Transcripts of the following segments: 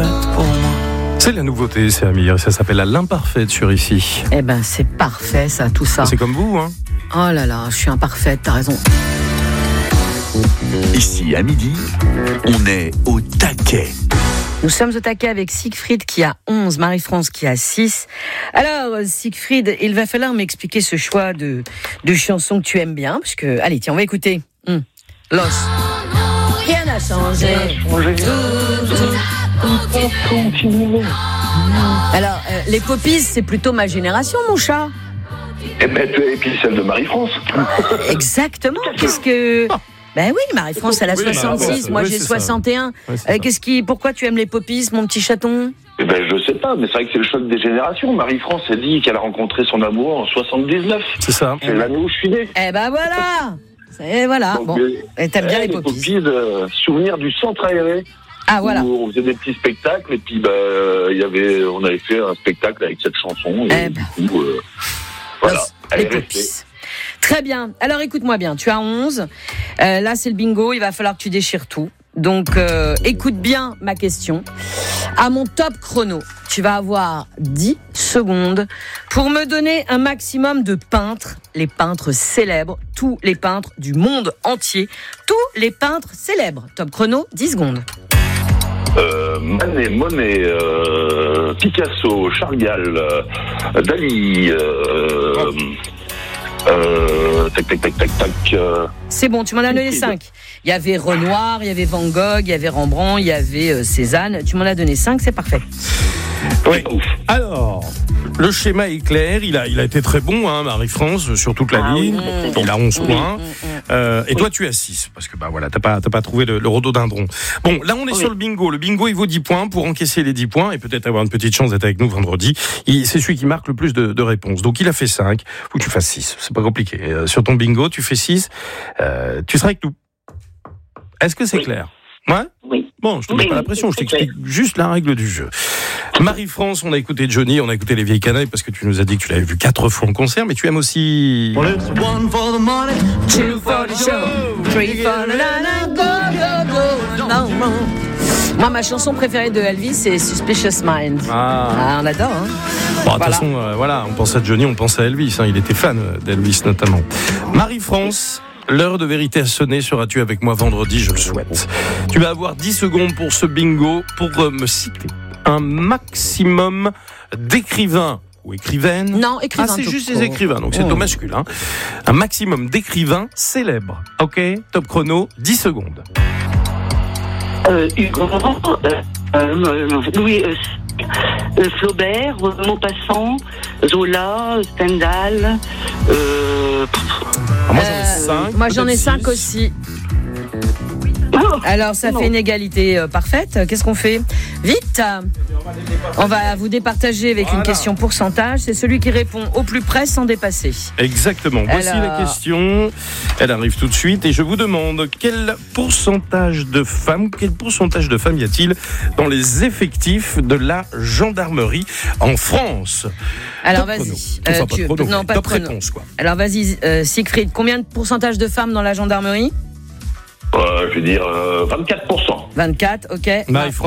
faite pour moi. C'est la nouveauté, c'est Amir, ça s'appelle la l'imparfaite sur ici. Eh ben, c'est parfait, ça, tout ça. C'est comme vous, hein. Oh là là, je suis imparfaite, t'as raison. Ici, à midi, on est au taquet. Nous sommes au taquet avec Siegfried qui a 11, Marie-France qui a 6. Alors, Siegfried, il va falloir m'expliquer ce choix de chansons que tu aimes bien, parce que, allez, tiens, on va écouter. Los. Rien n'a changé. Alors, les poppies, c'est plutôt ma génération, mon chat. Et puis celle de Marie-France. Exactement. Qu'est-ce que... Ben oui, Marie-France, elle a 66, moi j'ai 61. Pourquoi tu aimes les poppies, mon petit chaton ? Eh ben, je sais pas, mais c'est vrai que c'est le choc des générations. Marie-France a dit qu'elle a rencontré son amour en 79. C'est ça. C'est l'année où je suis né. Eh ben voilà. Et voilà. Donc, bon, et t'aimes bien les poppies. Souvenir du centre aéré. Ah voilà. Où on faisait des petits spectacles et puis on avait fait un spectacle avec cette chanson. Et du coup, voilà. Les poppies. Très bien. Alors écoute-moi bien, tu as 11. Là c'est le bingo, il va falloir que tu déchires tout. Donc écoute bien ma question. À mon top chrono, tu vas avoir 10 secondes pour me donner un maximum de peintres, les peintres célèbres, tous les peintres du monde entier, tous les peintres célèbres. Top chrono, 10 secondes. Manet, Monet, Picasso, Chagall, Dali, tac. C'est bon, tu m'en as donné 5. Il y avait Renoir, il y avait Van Gogh, il y avait Rembrandt, il y avait Cézanne. Tu m'en as donné 5, c'est parfait. Oui. Alors, le schéma est clair. Il a été très bon, hein, Marie-France, sur toute la ligne. Il a 11 points. Et toi, tu as 6. Parce que, voilà, t'as pas trouvé le rhododendron. Bon, là, on est sur le bingo. Le bingo, il vaut 10 points. Pour encaisser les 10 points et peut-être avoir une petite chance d'être avec nous vendredi, c'est celui qui marque le plus de réponses. Donc, il a fait 5. Faut que tu fasses 6. C'est pas compliqué. Sur ton bingo, tu fais 6. Tu seras avec nous. Est-ce que c'est clair ? Ouais ? Oui. Bon, je te mets pas la pression, je t'explique juste la règle du jeu. Marie-France, on a écouté Johnny, on a écouté Les Vieilles Canailles parce que tu nous as dit que tu l'avais vu 4 fois en concert, mais tu aimes aussi... One for the money, 2 for the show, 3 for the go. Moi, ma chanson préférée de Elvis, c'est Suspicious Mind. On adore, hein. Bon, de toute façon, on pense à Johnny, on pense à Elvis, hein. Il était fan d'Elvis notamment. Marie-France... L'heure de vérité a sonné, seras-tu avec moi vendredi, je le souhaite. Tu vas avoir 10 secondes pour ce bingo, pour me citer un maximum d'écrivains ou écrivaines. Non, écrivains. C'est juste les écrivains, donc c'est au masculin. Un maximum d'écrivains célèbres. Ok, top chrono, 10 secondes. Hugo, Louis, Flaubert, Maupassant, Zola, Stendhal. Moi j'en ai 5. Moi j'en ai 5 aussi. Alors ça fait une égalité parfaite. Qu'est-ce qu'on fait ? Vite ! On va vous départager avec une question pourcentage. C'est celui qui répond au plus près sans dépasser. Exactement. Voici la question. Elle arrive tout de suite et je vous demande quel pourcentage de femmes y a-t-il dans les effectifs de la gendarmerie en France ? Alors top vas-y. Chrono. Pas top de chrono. Réponse quoi. Alors vas-y, Siegfried, combien de pourcentage de femmes dans la gendarmerie ? Je vais dire 24%. 24, ok. Marie-France ?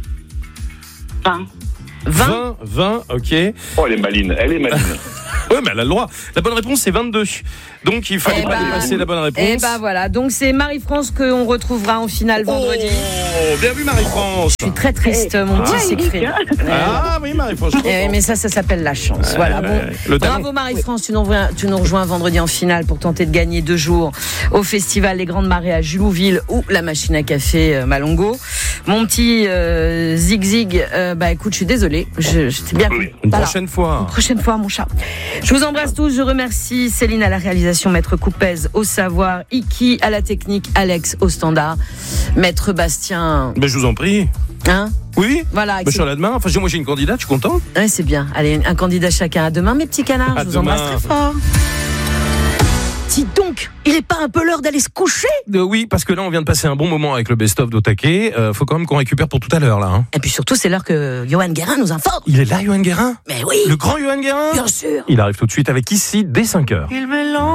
20, ok. Oh, elle est maline. Oui, mais elle a le droit. La bonne réponse, c'est 22. Donc, il fallait pas dépasser la bonne réponse. Et voilà. Donc, c'est Marie-France qu'on retrouvera en finale vendredi. Oh, bien vu, Marie-France. Je suis très triste, mon petit Siegfried. Ah oui, Marie-France. Mais ça s'appelle la chance. Voilà. Bon. Bravo, Marie-France. Tu nous rejoins vendredi en finale pour tenter de gagner 2 jours au festival Les Grandes Marées à Julouville ou la machine à café Malongo. Mon petit Zig, écoute, je suis désolée. J'étais bien. Une prochaine fois. Une prochaine fois, mon chat. Je vous embrasse tous. Je remercie Céline à la réalisation, Maître Coupez au savoir, Iki à la technique, Alex au standard, Maître Bastien. Mais je vous en prie. Hein ? Oui. Voilà. Je suis là demain. Enfin, moi j'ai une candidate. Je suis content. Ouais, c'est bien. Allez, un candidat chacun. À demain, mes petits canards. Je vous embrasse très fort. Dis donc, il est pas un peu l'heure d'aller se coucher ? Oui, parce que là, on vient de passer un bon moment avec le best-of d'Otaké. Faut quand même qu'on récupère pour tout à l'heure, là. Hein. Et puis surtout, c'est l'heure que Johan Guérin nous informe. Il est là, Johan Guérin ? Mais oui. Le grand Johan Guérin ? Bien sûr. Il arrive tout de suite avec ici, dès 5h.